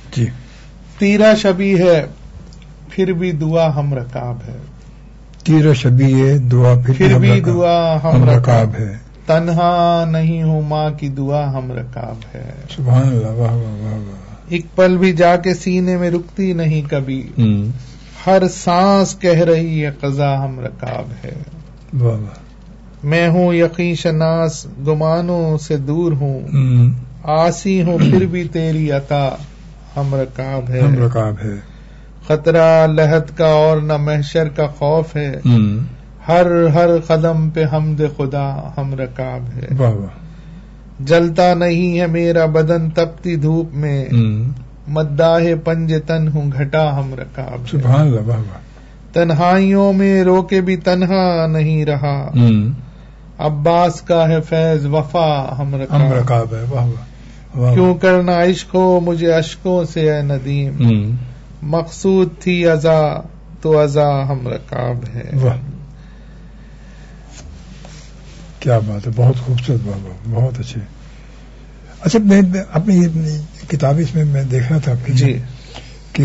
جی. تیرا شبی ہے پھر بھی دعا ہم رکاب ہے. تیرا شبی ہے دعا پھر بھی دعا ہم رکاب ہے. تنہا نہیں ہوں ماں کی دعا ہم رکاب ہے. سبحان اللہ. واہ واہ واہ واہ. ایک پل بھی جا کے سینے میں رکتی نہیں کبھی. ہر سانس کہہ رہی ہے قضا ہم رکاب ہے. واہ واہ. میں ہوں یقین شناس گمانوں سے دور ہوں. آسی ہوں پھر بھی تیری عطا ہم رکاب ہے. ہم رکاب ہے. خطرہ لحد کا اور نہ محشر کا خوف ہے. ہر قدم پہ حمد خدا ہم رکاب ہے. واہ واہ. جلتا نہیں ہے میرا بدن تپتی دھوپ میں. مداح پنج تن ہوں گھٹا ہم رکاب. سبحان اللہ. واہ واہ. تنہائیوں میں رو کے بھی تنہا نہیں رہا. عباس کا ہے فیض وفا ہم رکاب ہے. واہ واہ. کیوں کرنا عشق ہو مجھے اشکوں سے اے ندیم. مقصود تھی ازا تو ازا ہم رکاب ہے. واہ کیا بات ہے. بہت خوبصورت. واہ واہ. بہت اچھے. اچھا میں اپنی کتاب اس میں میں دیکھ رہا تھا آپ کی جی کہ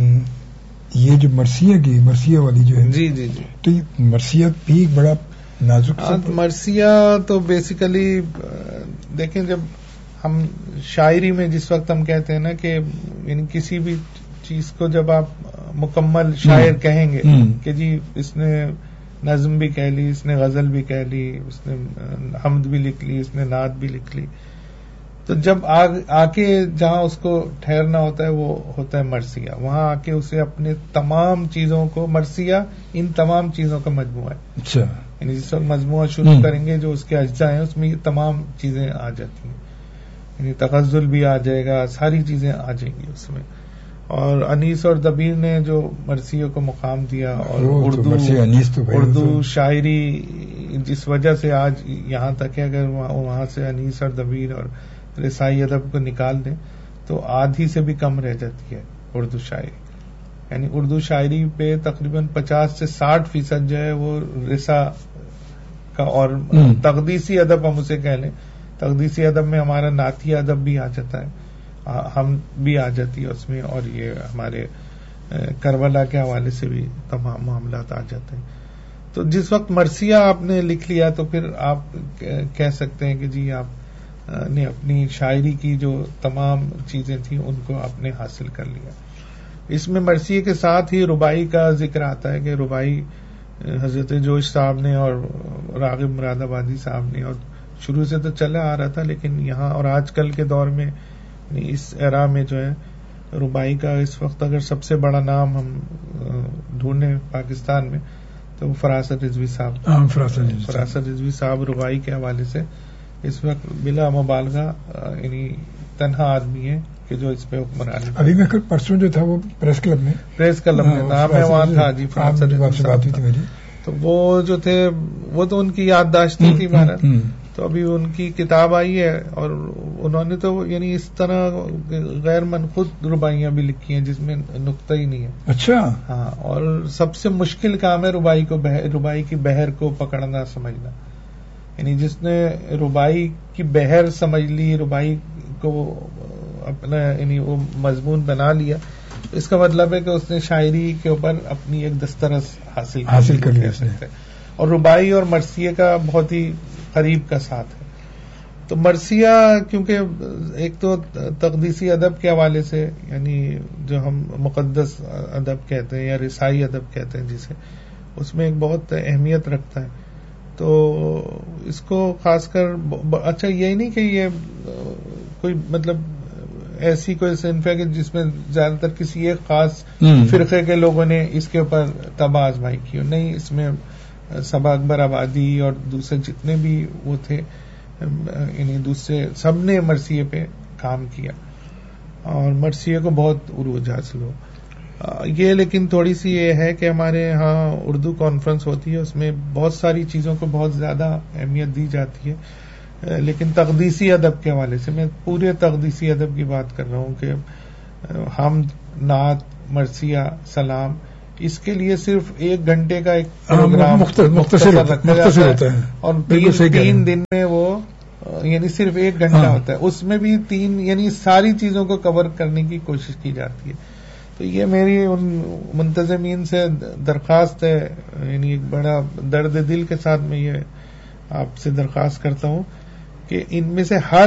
یہ جو مرثیہ والی جو ہے جی جی جی تو یہ مرثیہ بھی ایک بڑا نازک مرثیہ تو بیسیکلی دیکھیں جب ہم شاعری میں جس وقت ہم کہتے ہیں نا کہ یعنی کسی بھی چیز کو جب آپ مکمل شاعر کہیں گے کہ جی اس نے نظم بھی کہہ لی, اس نے غزل بھی کہہ لی, اس نے حمد بھی لکھ لی, اس نے نعت بھی لکھ لی, تو جب آ کے جہاں اس کو ٹھہرنا ہوتا ہے وہ ہوتا ہے مرثیہ. وہاں آ کے اسے اپنے تمام چیزوں کو, مرثیہ ان تمام چیزوں کا مجموعہ ہے. اچھا یعنی جس وقت مجموعہ شروع کریں گے جو اس کے اجزاء ہیں اس میں یہ تمام چیزیں آ جاتی ہیں. یعنی تغزل بھی آ جائے گا, ساری چیزیں آ جائیں گی اس میں. اور انیس اور دبیر نے جو مرثیہ کو مقام دیا اور اردو شاعری جس وجہ سے آج یہاں تک ہے, اگر وہاں سے انیس اور دبیر اور رسائی ادب کو نکال دیں تو آدھی سے بھی کم رہ جاتی ہے اردو شاعری. یعنی اردو شاعری پہ تقریباً 50 سے 60% جو ہے وہ رسا کا اور تقدیسی ادب ہم اسے کہہ لیں. تقدیسی ادب میں ہمارا نعتیہ ادب بھی آ جاتا ہے, ہم بھی آ جاتی ہے اس میں, اور یہ ہمارے کربلا کے حوالے سے بھی تمام معاملات آ جاتے ہیں. تو جس وقت مرثیہ آپ نے لکھ لیا تو پھر آپ کہہ سکتے ہیں کہ جی آپ نے اپنی شاعری کی جو تمام چیزیں تھیں ان کو آپ نے حاصل کر لیا. اس میں مرثیے کے ساتھ ہی ربائی کا ذکر آتا ہے کہ ربائی حضرت جوش صاحب نے اور راغب مراد آبادی صاحب نے, اور شروع سے تو چلا آ رہا تھا لیکن یہاں اور آج کل کے دور میں اس ایرا میں جو ہے ربائی کا اس وقت اگر سب سے بڑا نام ہم ڈھونڈیں پاکستان میں تو وہ فراست رضوی صاحب. فراست رضوی صاحب ربائی کے حوالے سے اس وقت بلا مبالغہ یعنی تنہا آدمی ہے کہ جو اس پہ حکمران ہے. ابھی میں کل پرسوں جو تھا وہ پریس کلب میں تھا, میں وہاں تھا جی. فراست رضوی صاحب تھی میری, تو وہ جو تھے وہ تو ان کی یادداشتیں تھی بھارت. تو ابھی ان کی کتاب آئی ہے اور انہوں نے تو یعنی اس طرح غیر منقوط ربائیاں بھی لکھی ہیں جس میں نقطہ ہی نہیں ہے. اچھا ہاں, اور سب سے مشکل کام ہے ربائی کی بحر کو پکڑنا سمجھنا. یعنی جس نے ربائی کی بحر سمجھ لی, ربائی کو اپنا یعنی وہ مضمون بنا لیا, اس کا مطلب ہے کہ اس نے شاعری کے اوپر اپنی ایک دسترس حاصل کر لیا. اور ربائی اور مرثیہ کا بہت ہی قریب کا ساتھ ہے. تو مرثیہ کیونکہ ایک تو تقدیسی ادب کے حوالے سے یعنی جو ہم مقدس ادب کہتے ہیں یا رسائی ادب کہتے ہیں جسے, اس میں ایک بہت اہمیت رکھتا ہے. تو اس کو خاص کر اچھا یہی نہیں کہ یہ کوئی مطلب ایسی کوئی صنف ہے کہ جس میں زیادہ تر کسی ایک خاص فرقے کے لوگوں نے اس کے اوپر طبع آزمائی کی ہو. نہیں, اس میں صبا اکبر آبادی اور دوسرے جتنے بھی وہ تھے یعنی دوسرے سب نے مرثیے پہ کام کیا اور مرثیے کو بہت عروج حاصل ہو. یہ لیکن تھوڑی سی یہ ہے کہ ہمارے ہاں اردو کانفرنس ہوتی ہے, اس میں بہت ساری چیزوں کو بہت زیادہ اہمیت دی جاتی ہے, لیکن تقدیسی ادب کے حوالے سے میں پورے تقدیسی ادب کی بات کر رہا ہوں کہ حمد, نعت, مرثیہ, سلام, اس کے لیے صرف 1 گھنٹے کا ایک پروگرام مختصر رکھا جاتا ہے اور 3 دن میں وہ یعنی صرف 1 گھنٹہ ہوتا ہے، اس میں بھی 3 یعنی ساری چیزوں کو کور کرنے کی کوشش کی جاتی ہے. تو یہ میری ان منتظمین سے درخواست ہے، یعنی ایک بڑا درد دل کے ساتھ میں یہ آپ سے درخواست کرتا ہوں کہ ان میں سے ہر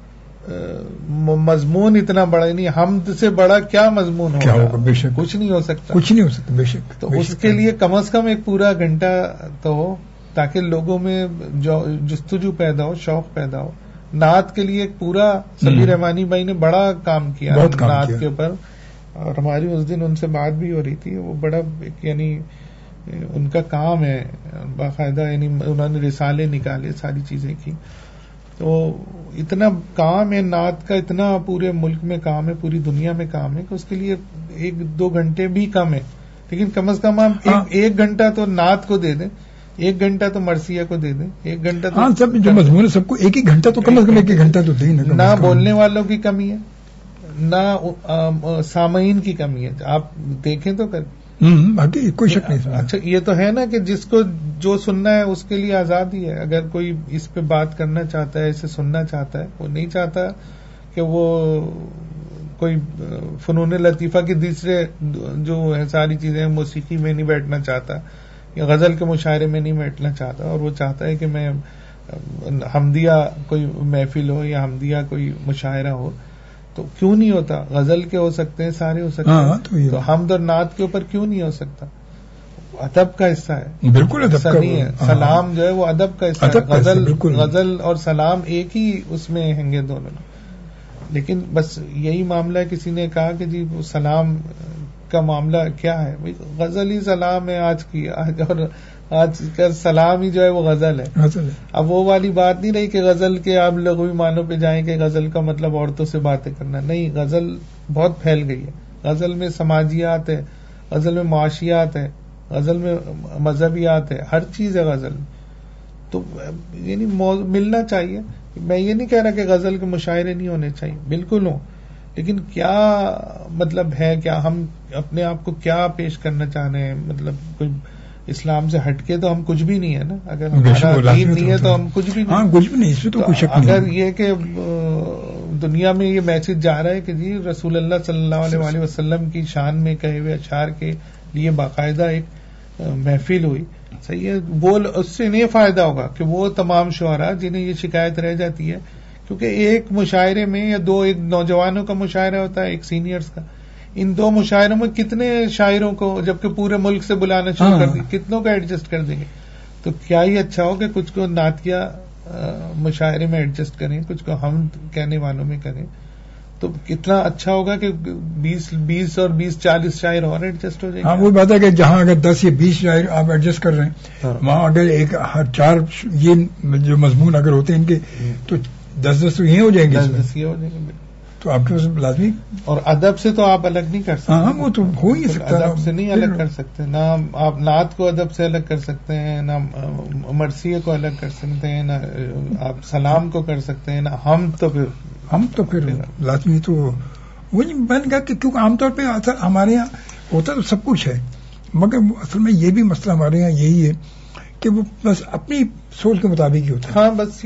مضمون اتنا بڑا، یعنی حمد سے بڑا کیا مضمون ہوگا؟ بے شک کچھ نہیں ہو سکتا، کچھ نہیں ہو سکتا، بے شک. تو اس کے لیے کم از کم 1 پورا گھنٹہ تو ہو، تاکہ لوگوں میں جستجو پیدا ہو، شوق پیدا ہو. نعت کے لیے ایک پورا سبیر رحمانی بھائی نے بڑا کام کیا نعت کے اوپر، اور ہماری اس دن ان سے بات بھی ہو رہی تھی. وہ بڑا یعنی ان کا کام ہے باقاعدہ، یعنی انہوں نے رسالے نکالے، ساری چیزیں کی. تو اتنا کام ہے نعت کا، اتنا پورے ملک میں کام ہے، پوری دنیا میں کام ہے کہ اس کے لیے 1-2 گھنٹے بھی کم ہے. لیکن کم از کم آپ 1 گھنٹہ تو نعت کو دے دیں، 1 گھنٹہ تو مرثیہ کو دے دیں، 1 گھنٹہ تو سب جو مضمون ہے سب کو 1 گھنٹہ تو کم از کم 1 گھنٹہ تو دیں. نہ بولنے والوں کی کمی ہے، نہ سامعین کی کمی ہے. آپ دیکھیں تو کوئی شک نہیں. اچھا یہ تو ہے نا کہ جس کو جو سننا ہے اس کے لیے آزادی ہے. اگر کوئی اس پہ بات کرنا چاہتا ہے، اسے سننا چاہتا ہے، وہ نہیں چاہتا کہ وہ کوئی فنون لطیفہ کی دوسرے جو ہے ساری چیزیں، موسیقی میں نہیں بیٹھنا چاہتا یا غزل کے مشاعرے میں نہیں بیٹھنا چاہتا، اور وہ چاہتا ہے کہ میں حمدیہ کوئی محفل ہو یا حمدیہ کوئی مشاعرہ ہو، تو کیوں نہیں ہوتا؟ غزل کے ہو سکتے ہیں، سارے ہو سکتے ہیں، تو حمد اور نعت کے اوپر کیوں نہیں ہو سکتا؟ ادب کا حصہ ہے، بالکل ادب کا نہیں ہے. سلام جو ہے وہ ادب کا حصہ ہے. غزل اور سلام ایک ہی اس میں ہیں گے دونوں. لیکن بس یہی معاملہ ہے، کسی نے کہا کہ جی وہ سلام کا معاملہ کیا ہے؟ غزل ہی سلام ہے آج کی، اور آج کا سلام ہی جو ہے وہ غزل ہے. اب وہ والی بات نہیں رہی کہ غزل کے آپ لغوی معنوں پہ جائیں کہ غزل کا مطلب عورتوں سے باتیں کرنا. نہیں، غزل بہت پھیل گئی ہے. غزل میں سماجیات ہے، غزل میں معاشیات ہے، غزل میں مذہبیات ہے، ہر چیز ہے غزل میں. تو یعنی ملنا چاہیے. میں یہ نہیں کہہ رہا کہ غزل کے مشاعرے نہیں ہونے چاہیے، بالکل ہوں، لیکن کیا مطلب ہے، کیا ہم اپنے آپ کو کیا پیش کرنا چاہ رہے ہیں؟ مطلب کوئی اسلام سے ہٹ کے تو ہم کچھ بھی نہیں ہے نا. اگر ہمارا دین نہیں ہے تو ہم کچھ بھی نہیں. اس میں تو کچھ شک نہیں. اگر یہ کہ دنیا میں یہ میسج جا رہا ہے کہ جی رسول اللہ صلی اللہ علیہ وسلم کی شان میں کہے ہوئے اشعار کے لیے باقاعدہ ایک محفل ہوئی، صحیح ہے، وہ اس سے نہیں فائدہ ہوگا کہ وہ تمام شعراء جنہیں یہ شکایت رہ جاتی ہے، کیونکہ ایک مشاعرے میں یا 2 ایک نوجوانوں کا مشاعرہ ہوتا ہے، ایک سینئرز کا. ان 2 مشاعروں میں کتنے شاعروں کو جبکہ پورے ملک سے بلانا شروع کر دیں، کتنوں کا ایڈجسٹ کر دیں گے؟ تو کیا ہی اچھا ہو کہ کچھ کو نعتیہ مشاعرے میں ایڈجسٹ کریں، کچھ کو حمد کہنے والوں میں کریں. تو کتنا اچھا ہوگا کہ 20 اور 20-40 شاعر اور ایڈجسٹ ہو جائیں گے. ہاں وہ بات ہے کہ جہاں اگر 10 یا 20 شاعر آپ ایڈجسٹ کر رہے ہیں، وہاں اگر 4 یہ جو مضمون اگر ہوتے ہیں ان کے تو 10 تو یہ ہو جائیں گے. 10 یہ ہو جائیں گے. تو آپ کے پاس لازمی. اور ادب سے تو آپ الگ نہیں کر سکتے. ہاں وہ تو ہو ہی سکتا ہے، ادب سے نہیں الگ کر سکتے. نہ آپ نعت کو ادب سے الگ کر سکتے ہیں، نہ مرثیے کو الگ کر سکتے ہیں، نہ آپ سلام کو کر سکتے ہیں، نہ ہم تو پھر لازمی. تو وہی میں نے کہا کہ کیونکہ عام طور پہ ہمارے یہاں ہوتا تو سب کچھ ہے، مگر اصل میں یہ بھی مسئلہ ہمارے یہاں یہی ہے کہ وہ بس اپنی سوچ کے مطابق ہی ہوتا ہے. ہاں بس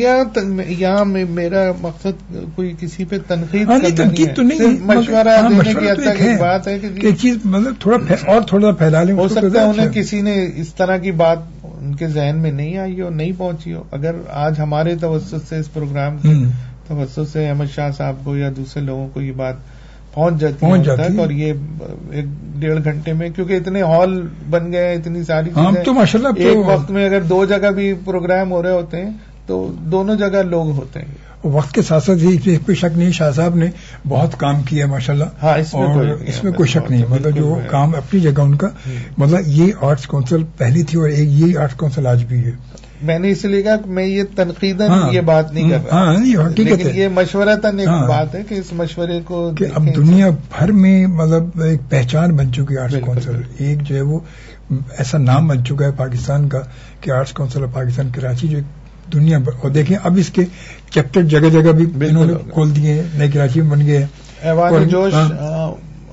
یہاں میرا مقصد کوئی کسی پہ تنقید تو نہیں، مشورہ دینے کی حد تک ایک بات ہے کہ چیز مطلب تھوڑا پھیلا لیں. ہو سکتا ہے انہیں کسی نے اس طرح کی بات ان کے ذہن میں نہیں آئی ہو، نہیں پہنچی ہو. اگر آج ہمارے توسط سے، اس پروگرام کے توسط سے احمد شاہ صاحب کو یا دوسرے لوگوں کو یہ بات پہنچ جاتی ہے، اور یہ 1-1.5 گھنٹے میں، کیونکہ اتنے ہال بن گئے ہیں، اتنی ساری چیزیں تو ماشاءاللہ ایک وقت میں اگر 2 جگہ بھی پروگرام ہو رہے ہوتے ہیں تو دونوں جگہ لوگ ہوتے ہیں. وقت کے ساتھ ساتھ اس پہ شک نہیں، شاہ صاحب نے بہت کام کیا ماشاءاللہ. ہاں اس میں کوئی شک نہیں. مطلب جو کام اپنی جگہ ان کا، مطلب یہ آرٹس کونسل پہلی تھی اور یہ آرٹس کونسل آج بھی ہے. میں نے اس لیے کہا کہ میں یہ تنقیداً یہ بات نہیں کر رہا، لیکن یہ مشورتاً ایک بات ہے کہ اس مشورے کو کہ اب دنیا بھر میں مطلب ایک پہچان بن چکی ہے آرٹس کونسل. ایک جو ہے وہ ایسا نام بن چکا ہے پاکستان کا کہ arts council of Pakistan Karachi, جو دنیا بھر. اور دیکھیں اب اس کے چیپٹر جگہ جگہ بھی انہوں نے کھول دیے، نئے کراچی میں بن گئے. ایوان جوش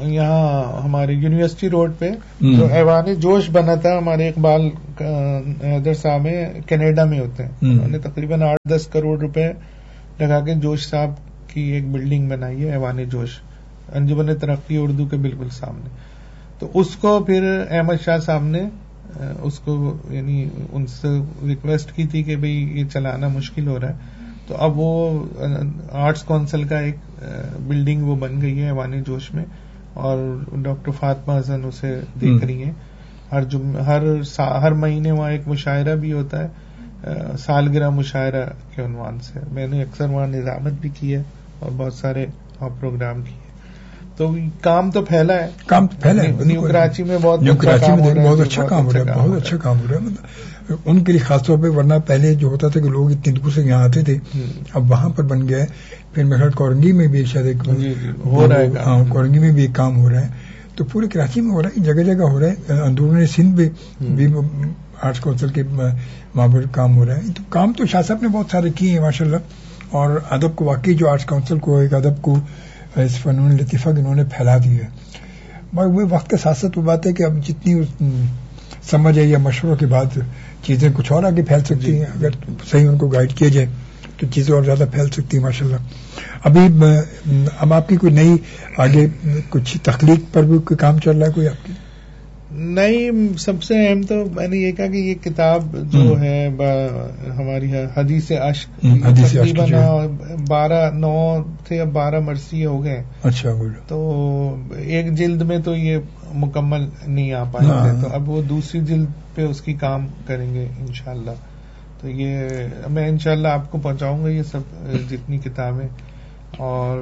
یہاں ہمارے یونیورسٹی روڈ پہ جو ایوان جوش بنا تھا ہمارے اقبال حیدر صاحب کینیڈا میں ہوتے ہیں، انہوں نے تقریباً 8-10 کروڑ روپے لگا کے جوش صاحب کی ایک بلڈنگ بنائی ہے، ایوان جوش، انجمن ترقی اردو کے بالکل سامنے. تو اس کو پھر احمد شاہ صاحب نے اس کو یعنی ان سے ریکویسٹ کی تھی کہ بھئی یہ چلانا مشکل ہو رہا ہے، تو اب وہ آرٹس کونسل کا ایک بلڈنگ وہ بن گئی ہے ایوان جوش میں، اور ڈاکٹر فاطمہ حسن اسے دیکھ رہی ہیں. ہر مہینے وہاں ایک مشاعرہ بھی ہوتا ہے، سالگرہ مشاعرہ کے عنوان سے. میں نے اکثر وہاں نظامت بھی کی ہے اور بہت سارے پروگرام کیے. تو کام تو پھیلا ہے، نیو کراچی میں بہت اچھا کام ہو رہا ہے، بہت اچھا کام ہو رہا ہے. مطلب ان کے لیے خاص طور پہ، ورنہ پہلے جو ہوتا تھا کہ لوگ اتنی دور سے یہاں آتے تھے، اب وہاں پر بن گیا ہے. پھر میرے خیال کورنگی میں بھی شاید ایک ہو رہا ہے، کورنگی میں بھی ایک کام ہو رہا ہے. تو پورے کراچی میں ہو رہا ہے، جگہ جگہ ہو رہا ہے. اندرون سندھ میں بھی آرٹس کونسل کے وہاں پر کام ہو رہا ہے. تو کام تو شاہ صاحب نے بہت سارے کیے ہیں ماشاء اللہ. اور ادب کو واقعی جو آرٹس کونسل کو ایک ادب کو اس فنون لطیفہ انہوں نے پھیلا دی ہے. وہ وقت کے ساتھ ساتھ وہ بات ہے کہ اب جتنی سمجھ ہے یا مشوروں کے بعد چیزیں کچھ اور آگے پھیل سکتی ہیں، اگر صحیح ان کو گائیڈ کیا جائے تو چیزیں اور زیادہ پھیل سکتی ہیں ماشاء اللہ. ابھی اب آپ کی کوئی نئی آگے کچھ تخلیق پر بھی کوئی کام چل رہا ہے کوئی آپ کی؟ نہیں، سب سے اہم تو میں نے یہ کہا کہ یہ کتاب جو ہے ہماری حدیث عشق، تقریباً 9 تھے، اب 12 مرثیے ہو گئے. اچھا، تو ایک جلد میں تو یہ مکمل نہیں آ پائے تھے، تو اب وہ دوسری جلد پہ اس کی کام کریں گے انشاءاللہ. تو یہ میں انشاءاللہ آپ کو پہنچاؤں گا یہ سب جتنی کتابیں، اور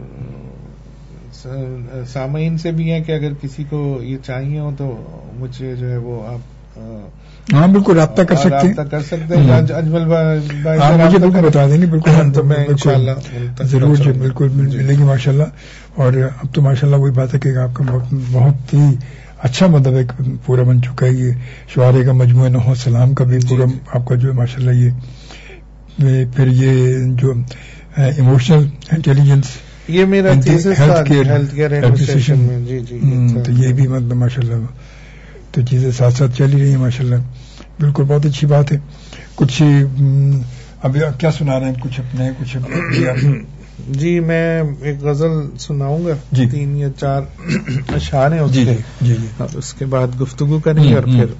سامعین سے بھی ہیں کہ اگر کسی کو یہ چاہیے ہو تو مجھے جو ہے وہ آپ ہاں بالکل رابطہ کر سکتے ہیں. اجمل بھائی مجھے بالکل بتا دیں گے، بالکل تو میں انشاءاللہ ضرور جو بالکل ملے گی ماشاءاللہ. اور اب تو ماشاءاللہ وہی بات ہے کہ آپ کا بہت ہی اچھا مطلب ایک پورا بن چکا ہے. یہ شعراء کا مجموعہ نحو سلام کا بھی پورا آپ کا جو ہے ماشاءاللہ. یہ پھر یہ جو ایموشنل انٹیلیجنس، یہ میرا ہیلتھ کیئر ایڈمنسٹریشن میں، تو یہ بھی مطلب ماشاءاللہ تو چیزیں ساتھ ساتھ چل ہی رہی ہیں ماشاءاللہ. بالکل بہت اچھی بات ہے. کچھ ابھی کیا سنا رہے ہیں؟ کچھ اپنے کچھ جی میں ایک غزل سناؤں گا، 3 یا 4 اشعار ہیں اس کے، اور اس کے بعد گفتگو کریں گے. اور پھر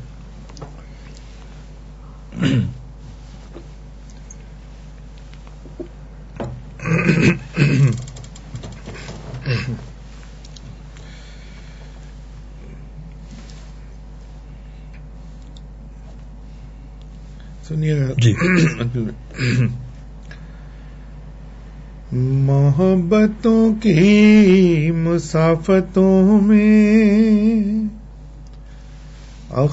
سنیے جی. محبتوں کی مسافتوں میں